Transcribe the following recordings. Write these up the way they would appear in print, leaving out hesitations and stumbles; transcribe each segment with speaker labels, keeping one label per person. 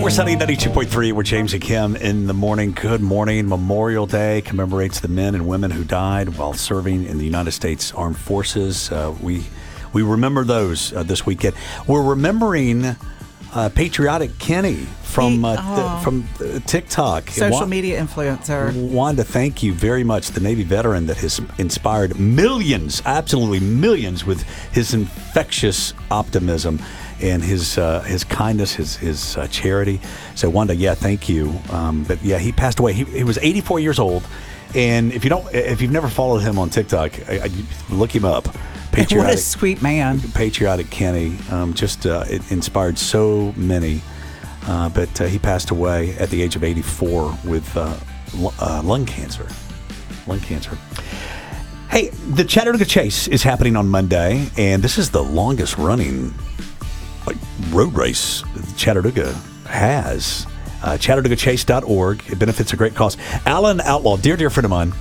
Speaker 1: We're Sunny 92.3. We're James and Kim in the morning. Good morning. Memorial Day commemorates the men and women who died while serving in the United States Armed Forces. We remember those this weekend. We're remembering Patriotic Kenny from TikTok.
Speaker 2: Social media influencer.
Speaker 1: Wanda, thank you very much. The Navy veteran that has inspired millions, absolutely millions, with his infectious optimism and his kindness, his charity. So Wanda, yeah, thank you. But yeah, he passed away. He was 84 years old. And if you've never followed him on TikTok, look him up.
Speaker 2: What a sweet man.
Speaker 1: Patriotic Kenny. It inspired so many. But he passed away at the age of 84 with lung cancer. Hey, the Chattanooga Chase is happening on Monday, and this is the longest running road race Chattanooga has. ChattanoogaChase.org. It benefits a great cause. Alan Outlaw, dear friend of mine,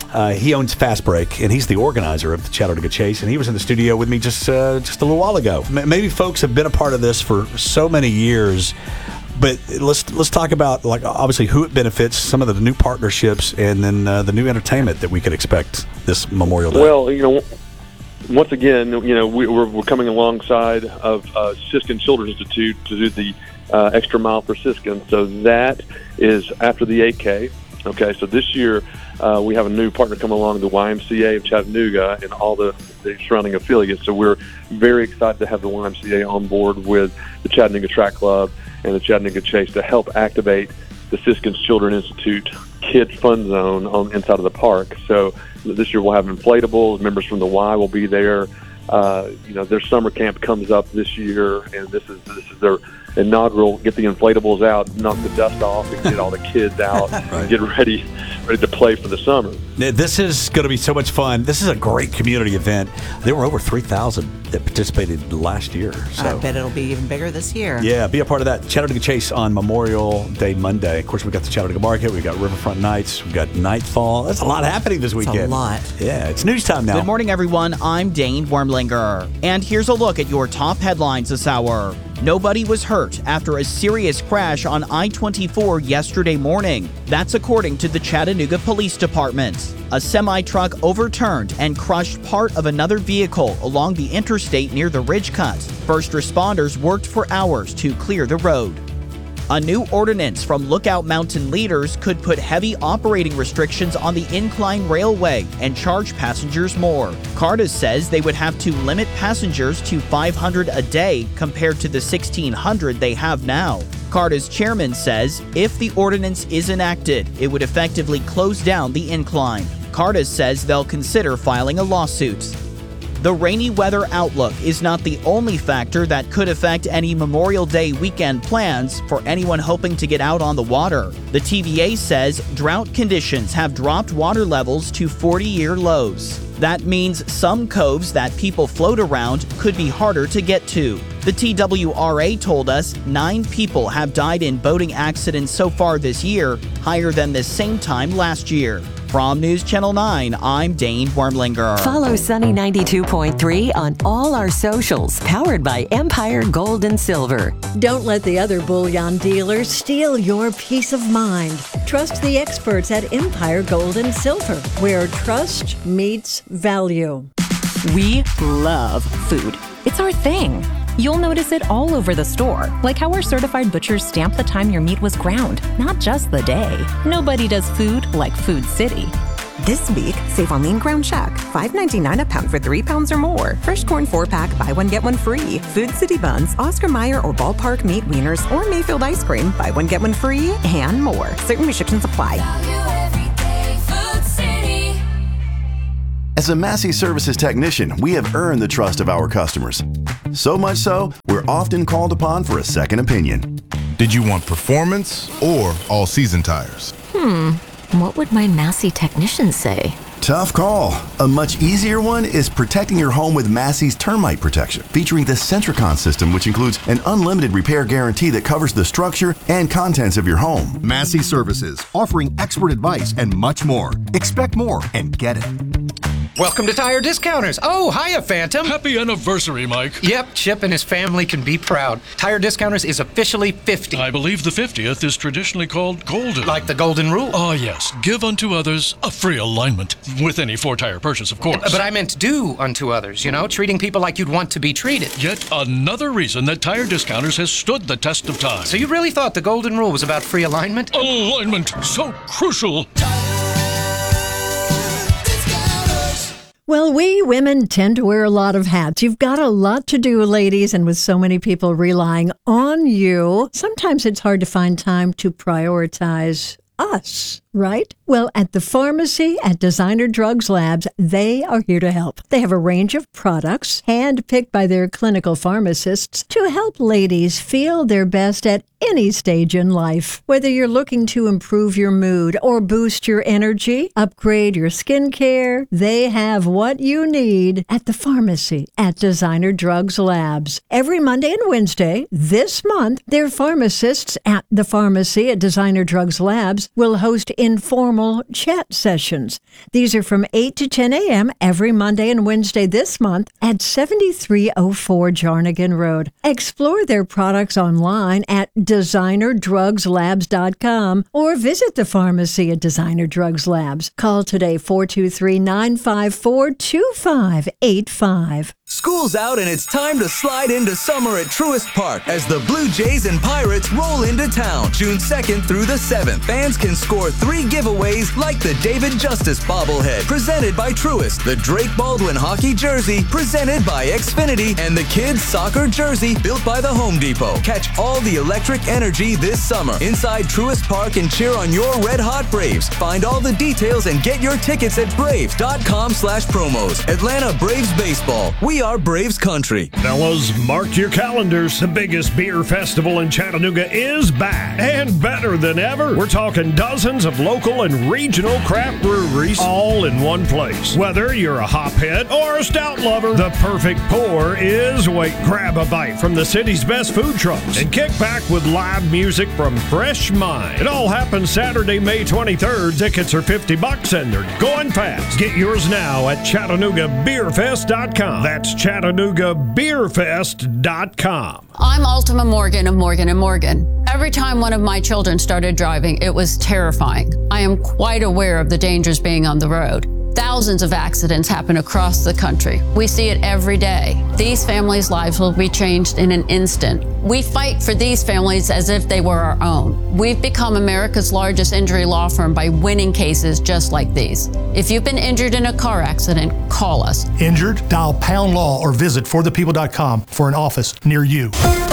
Speaker 1: he owns Fast Break, and he's the organizer of the Chattanooga Chase, and he was in the studio with me just a little while ago. Maybe folks have been a part of this for so many years, but let's talk about, obviously who it benefits, some of the new partnerships, and then the new entertainment that we could expect this Memorial Day.
Speaker 3: Well, once again, we're coming alongside of Siskin Children's Institute to do the extra mile for Siskin. So that is after the 8K. Okay, so this year we have a new partner coming along, the YMCA of Chattanooga and all the surrounding affiliates. So we're very excited to have the YMCA on board with the Chattanooga Track Club and the Chattanooga Chase to help activate the Siskin Children's Institute Kid Fun Zone inside of the park. So this year we'll have inflatables. Members from the Y will be there. Their summer camp comes up this year, and this is their inaugural. Get the inflatables out, knock the dust off, and get all the kids out and get ready to play for the summer.
Speaker 1: This is going to be so much fun. This is a great community event. There were over 3,000 that participated last year. So
Speaker 2: I bet it'll be even bigger this year.
Speaker 1: Yeah, be a part of that. Chattanooga Chase on Memorial Day Monday. Of course, we've got the Chattanooga Market. We've got Riverfront Nights. We've got Nightfall. There's a lot happening this weekend.
Speaker 2: It's a lot.
Speaker 1: Yeah, it's news time now.
Speaker 4: Good morning, everyone. I'm Dane Wormlinger. And here's a look at your top headlines this hour. Nobody was hurt after a serious crash on I-24 yesterday morning. That's according to the Chattanooga Police Department. A semi-truck overturned and crushed part of another vehicle along the interstate near the Ridge Cut. First responders worked for hours to clear the road. A new ordinance from Lookout Mountain leaders could put heavy operating restrictions on the Incline Railway and charge passengers more. CARTA says they would have to limit passengers to 500 a day compared to the 1,600 they have now. CARTA's chairman says if the ordinance is enacted, it would effectively close down the incline. CARTA says they'll consider filing a lawsuit. The rainy weather outlook is not the only factor that could affect any Memorial Day weekend plans for anyone hoping to get out on the water. The TVA says drought conditions have dropped water levels to 40-year lows. That means some coves that people float around could be harder to get to. The TWRA told us 9 people have died in boating accidents so far this year, higher than the same time last year. From News Channel 9, I'm Dane Wormlinger.
Speaker 5: Follow Sunny 92.3 on all our socials, powered by Empire Gold and Silver.
Speaker 6: Don't let the other bullion dealers steal your peace of mind. Trust the experts at Empire Gold and Silver, where trust meets value.
Speaker 7: We love food. It's our thing. You'll notice it all over the store, like how our certified butchers stamp the time your meat was ground, not just the day. Nobody does food like Food City.
Speaker 8: This week, save on lean ground chuck, $5.99 a pound for 3 pounds or more. Fresh corn 4-pack, buy one, get one free. Food City buns, Oscar Mayer or Ballpark meat wieners, or Mayfield ice cream, buy one, get one free, and more. Certain restrictions apply.
Speaker 9: As a Massey Services technician, we have earned the trust of our customers. So much so, we're often called upon for a second opinion.
Speaker 10: Did you want performance or all-season tires?
Speaker 5: What would my Massey technician say?
Speaker 9: Tough call. A much easier one is protecting your home with Massey's Termite Protection, featuring the Centricon system, which includes an unlimited repair guarantee that covers the structure and contents of your home.
Speaker 11: Massey Services, offering expert advice and much more. Expect more and get it. Welcome to Tire Discounters. Oh, hiya, Phantom.
Speaker 12: Happy anniversary, Mike.
Speaker 11: Yep, Chip and his family can be proud. Tire Discounters is officially 50.
Speaker 12: I believe the 50th is traditionally called golden.
Speaker 11: Like the golden rule.
Speaker 12: Oh, yes. Give unto others a free alignment. With any 4-tire purchase, of course.
Speaker 11: But I meant do unto others, treating people like you'd want to be treated.
Speaker 12: Yet another reason that Tire Discounters has stood the test of time.
Speaker 11: So you really thought the golden rule was about free alignment?
Speaker 12: Alignment, so crucial.
Speaker 6: Well, we women tend to wear a lot of hats. You've got a lot to do, ladies, and with so many people relying on you, sometimes it's hard to find time to prioritize us, right? Well, at the pharmacy at Designer Drugs Labs, they are here to help. They have a range of products handpicked by their clinical pharmacists to help ladies feel their best at any stage in life. Whether you're looking to improve your mood or boost your energy, upgrade your skincare, they have what you need at the pharmacy at Designer Drugs Labs. Every Monday and Wednesday this month, their pharmacists at the pharmacy at Designer Drugs Labs will host informal chat sessions. These are from 8 to 10 a.m. every Monday and Wednesday this month at 7304 Jarnigan Road. Explore their products online at DesignerDrugsLabs.com or visit the pharmacy at Designer Drugs Labs. Call today 423-954-2585.
Speaker 13: School's out and it's time to slide into summer at Truist Park as the Blue Jays and Pirates roll into town. June 2nd through the 7th, fans can score 3 giveaways like the David Justice bobblehead presented by Truist, the Drake Baldwin hockey jersey presented by Xfinity, and the kids soccer jersey built by the Home Depot. Catch all the electric energy this summer inside Truist Park and cheer on your Red Hot Braves. Find all the details and get your tickets at braves.com/promos. Atlanta Braves Baseball. We are Braves country.
Speaker 14: Fellas, mark your calendars. The biggest beer festival in Chattanooga is back. And better than ever, we're talking dozens of local and regional craft breweries all in one place. Whether you're a hophead or a stout lover, the perfect pour is waiting. Grab a bite from the city's best food trucks and kick back with live music from Fresh Mind. It all happens Saturday, May 23rd. Tickets are $50 and they're going fast. Get yours now at ChattanoogaBeerFest.com. That's ChattanoogaBeerFest.com.
Speaker 15: I'm Ultima Morgan of Morgan & Morgan. Every time one of my children started driving, it was terrifying. I am quite aware of the dangers being on the road. Thousands of accidents happen across the country. We see it every day. These families' lives will be changed in an instant. We fight for these families as if they were our own. We've become America's largest injury law firm by winning cases just like these. If you've been injured in a car accident, call us.
Speaker 16: Injured? Dial Pound Law or visit forthepeople.com for an office near you.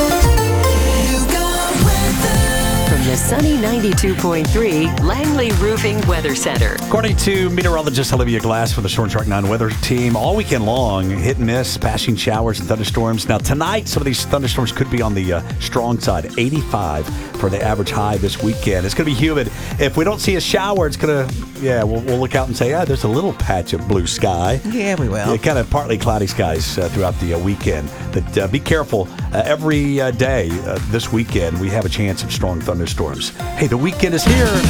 Speaker 5: From the sunny 92.3 Langley Roofing Weather Center.
Speaker 1: According to meteorologist Olivia Glass from the Storm Track 9 weather team, all weekend long, hit and miss, passing showers and thunderstorms. Now, tonight, some of these thunderstorms could be on the strong side. 85 for the average high this weekend. It's going to be humid. If we don't see a shower, it's going to, we'll look out and say, there's a little patch of blue sky.
Speaker 2: Yeah, we will.
Speaker 1: Kind of partly cloudy skies throughout the weekend. But be careful. Every day this weekend, we have a chance of strong thunderstorms. Hey, the weekend is here.